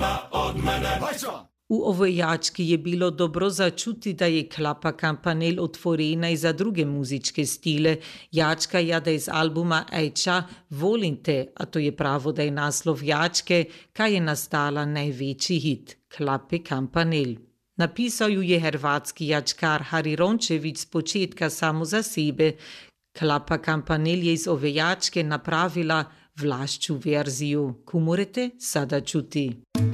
U ovoj jački je bilo dobro začuti, da je Klapa Campanel otvorena i za druge muzičke stile. Jačka jada iz albuma Ejča Volim te, a to je pravo da je naslov jačke, kaj je nastala največji hit Klape Campanel. Napisao ju je hrvatski jačkar Hari Rončević z početka samo za sebe. Klapa Campanel je iz ove jačke napravila vlašću verziju. Kumorete sada čuti.